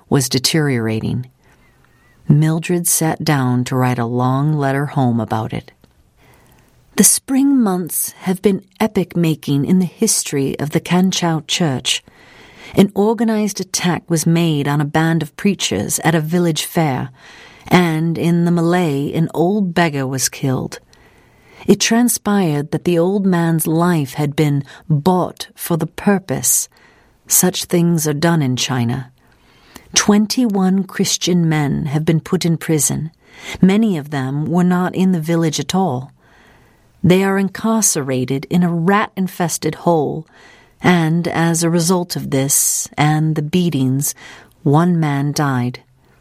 was deteriorating. Mildred sat down to write a long letter home about it. The spring months have been epoch-making in the history of the Kanchao Church. An organized attack was made on a band of preachers at a village fair, and in the melee an old beggar was killed. It transpired that the old man's life had been bought for the purpose. Such things are done in China. 21 Christian men have been put in prison. Many of them were not in the village at all. They are incarcerated in a rat-infested hole, and as a result of this and the beatings, one man died.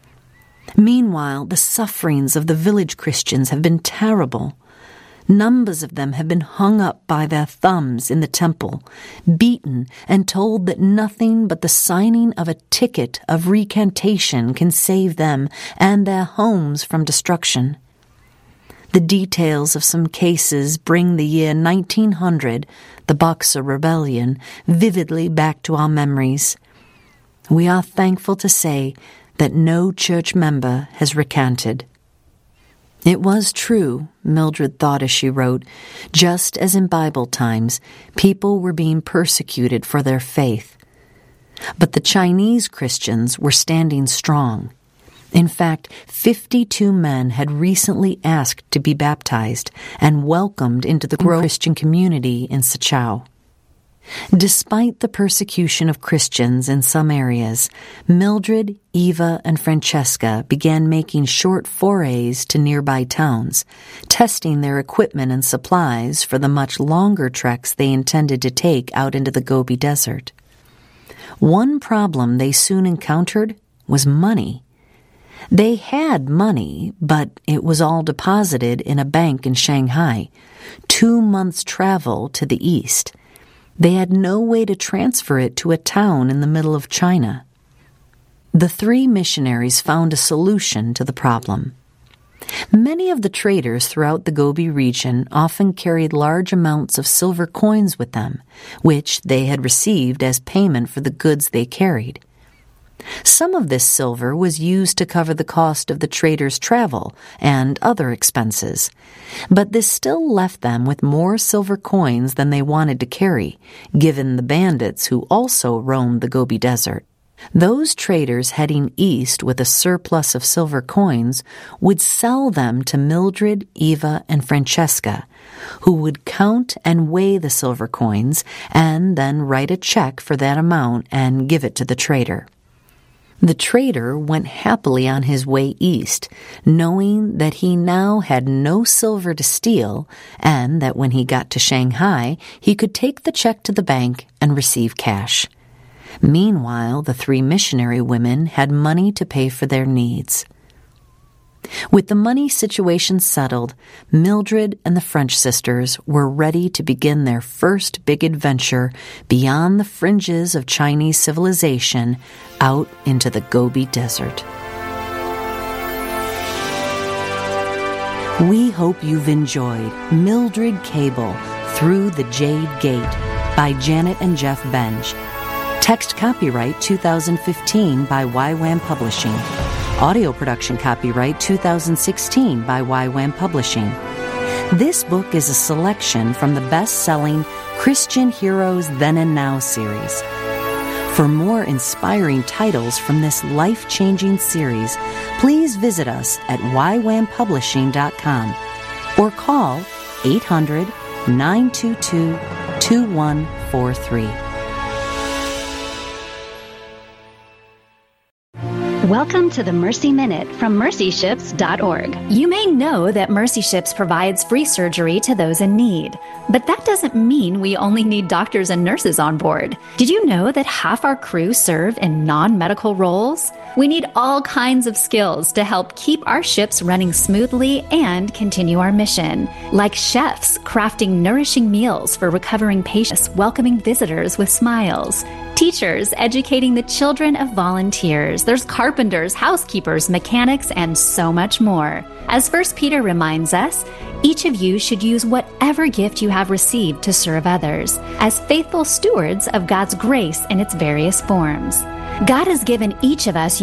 Meanwhile, the sufferings of the village Christians have been terrible. Numbers of them have been hung up by their thumbs in the temple, beaten, and told that nothing but the signing of a ticket of recantation can save them and their homes from destruction. The details of some cases bring the year 1900, the Boxer Rebellion, vividly back to our memories. We are thankful to say that no church member has recanted. It was true, Mildred thought as she wrote, just as in Bible times, people were being persecuted for their faith. But the Chinese Christians were standing strong. In fact, 52 men had recently asked to be baptized and welcomed into the growing Christian community in Sichuan. Despite the persecution of Christians in some areas, Mildred, Eva, and Francesca began making short forays to nearby towns, testing their equipment and supplies for the much longer treks they intended to take out into the Gobi Desert. One problem they soon encountered was money. They had money, but it was all deposited in a bank in Shanghai, 2 months' travel to the east. They had no way to transfer it to a town in the middle of China. The 3 missionaries found a solution to the problem. Many of the traders throughout the Gobi region often carried large amounts of silver coins with them, which they had received as payment for the goods they carried. Some of this silver was used to cover the cost of the traders' travel and other expenses, but this still left them with more silver coins than they wanted to carry, given the bandits who also roamed the Gobi Desert. Those traders heading east with a surplus of silver coins would sell them to Mildred, Eva, and Francesca, who would count and weigh the silver coins and then write a check for that amount and give it to the trader. The trader went happily on his way east, knowing that he now had no silver to steal and that when he got to Shanghai, he could take the check to the bank and receive cash. Meanwhile, the 3 missionary women had money to pay for their needs. With the money situation settled, Mildred and the French sisters were ready to begin their first big adventure beyond the fringes of Chinese civilization out into the Gobi Desert. We hope you've enjoyed Mildred Cable Through the Jade Gate by Janet and Jeff Benj. Text copyright 2015 by YWAM Publishing. Audio production copyright 2016 by YWAM Publishing. This book is a selection from the best-selling Christian Heroes Then and Now series. For more inspiring titles from this life-changing series, please visit us at ywampublishing.com or call 800-922-2143. Welcome to the Mercy Minute from mercyships.org. You may know that Mercy Ships provides free surgery to those in need, but that doesn't mean we only need doctors and nurses on board. Did you know that half our crew serve in non-medical roles? We need all kinds of skills to help keep our ships running smoothly and continue our mission, like chefs crafting nourishing meals for recovering patients, welcoming visitors with smiles, teachers educating the children of volunteers. There's carpenters, housekeepers, mechanics, and so much more. As 1 Peter reminds us, each of you should use whatever gift you have received to serve others as faithful stewards of God's grace in its various forms. God has given each of us